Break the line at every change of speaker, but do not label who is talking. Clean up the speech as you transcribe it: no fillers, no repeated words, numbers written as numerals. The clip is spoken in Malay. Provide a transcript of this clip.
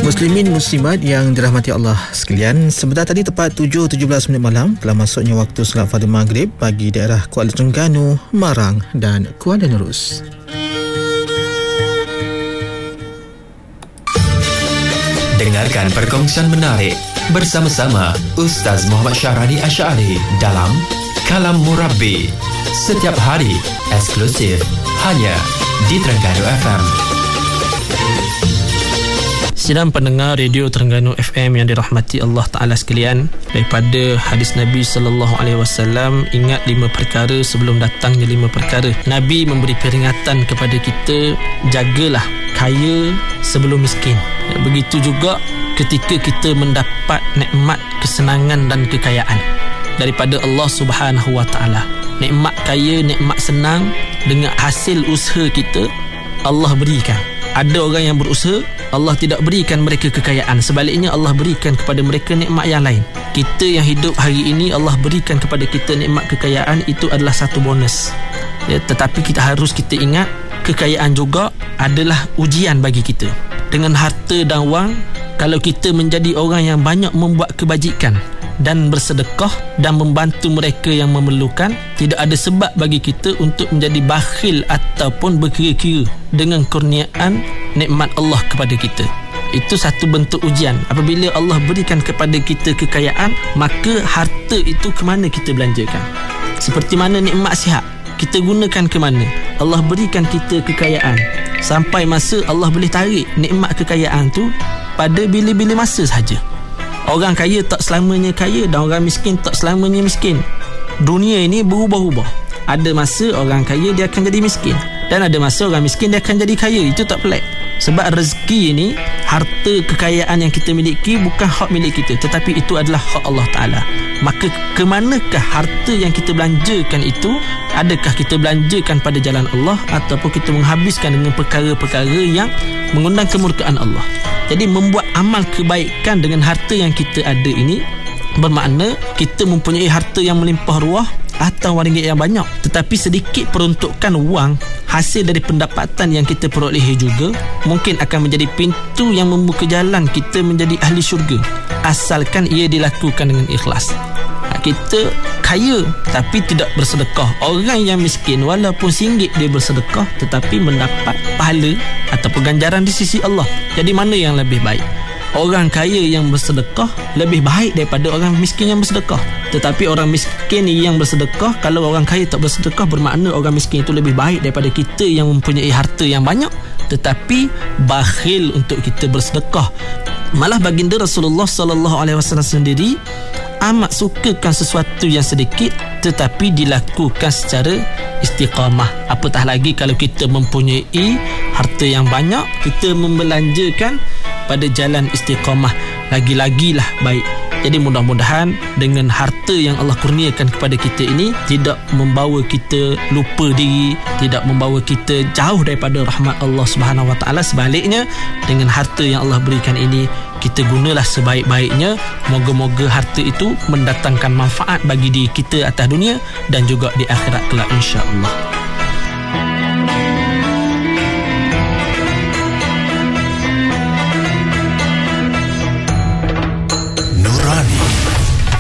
Muslimin muslimat yang dirahmati Allah sekalian, sebentar tadi tepat 7.17 minit malam telah masuknya waktu solat fardu maghrib bagi daerah Kuala Terengganu, Marang dan Kuala Nerus.
Dengarkan perkongsian menarik bersama-sama Ustaz Muhammad Syahrani Asy'ari dalam Kalam Murabbi setiap hari eksklusif hanya di Terengganu FM.
Sidang pendengar Radio Terengganu FM yang dirahmati Allah Ta'ala sekalian, daripada hadis Nabi SAW, ingat 5 perkara sebelum datangnya 5 perkara. Nabi memberi peringatan kepada kita, jagalah kaya sebelum miskin. Begitu juga ketika kita mendapat nikmat, kesenangan dan kekayaan daripada Allah Subhanahu Wa Ta'ala. Nikmat kaya, nikmat senang dengan hasil usaha kita Allah berikan. Ada orang yang berusaha, Allah tidak berikan mereka kekayaan. Sebaliknya Allah berikan kepada mereka nikmat yang lain. Kita yang hidup hari ini, Allah berikan kepada kita nikmat kekayaan, itu adalah satu bonus. Tetapi kita ingat, kekayaan juga adalah ujian bagi kita. Dengan harta dan wang, kalau kita menjadi orang yang banyak membuat kebajikan dan bersedekah dan membantu mereka yang memerlukan, tidak ada sebab bagi kita untuk menjadi bakhil ataupun berkira-kira dengan kurniaan nikmat Allah kepada kita. Itu satu bentuk ujian. Apabila Allah berikan kepada kita kekayaan, maka harta itu ke mana kita belanjakan? Seperti mana nikmat sihat, kita gunakan ke mana? Allah berikan kita kekayaan, sampai masa Allah boleh tarik nikmat kekayaan tu pada bila-bila masa sahaja. Orang kaya tak selamanya kaya dan orang miskin tak selamanya miskin. Dunia ini berubah-ubah. Ada masa orang kaya dia akan jadi miskin, dan ada masa orang miskin dia akan jadi kaya. Itu tak pelik. Sebab rezeki ini, harta kekayaan yang kita miliki bukan hak milik kita, tetapi itu adalah hak Allah Ta'ala. Maka ke manakah harta yang kita belanjakan itu? Adakah kita belanjakan pada jalan Allah, ataupun kita menghabiskan dengan perkara-perkara yang mengundang kemurkaan Allah? Jadi membuat amal kebaikan dengan harta yang kita ada ini bermakna kita mempunyai harta yang melimpah ruah atau wang ringgit yang banyak, tetapi sedikit peruntukan wang hasil dari pendapatan yang kita perolehi juga mungkin akan menjadi pintu yang membuka jalan kita menjadi ahli syurga, asalkan ia dilakukan dengan ikhlas. Kita kaya tapi tidak bersedekah. Orang yang miskin walaupun RM1 dia bersedekah, tetapi mendapat pahala ataupun ganjaran di sisi Allah. Jadi mana yang lebih baik? Orang kaya yang bersedekah lebih baik daripada orang miskin yang bersedekah. Tetapi orang miskin yang bersedekah, kalau orang kaya tak bersedekah, bermakna orang miskin itu lebih baik daripada kita yang mempunyai harta yang banyak tetapi bakhil untuk kita bersedekah. Malah baginda Rasulullah SAW sendiri amat sukakan sesuatu yang sedikit tetapi dilakukan secara istiqamah. Apatah lagi kalau kita mempunyai harta yang banyak, kita membelanjakan pada jalan istiqamah, lagi-lagilah baik. Jadi mudah-mudahan dengan harta yang Allah kurniakan kepada kita ini tidak membawa kita lupa diri, tidak membawa kita jauh daripada rahmat Allah Subhanahu Wa Taala. Sebaliknya, dengan harta yang Allah berikan ini, kita gunalah sebaik-baiknya. Moga-moga harta itu mendatangkan manfaat bagi diri kita atas dunia dan juga di akhirat kelak, insya-Allah.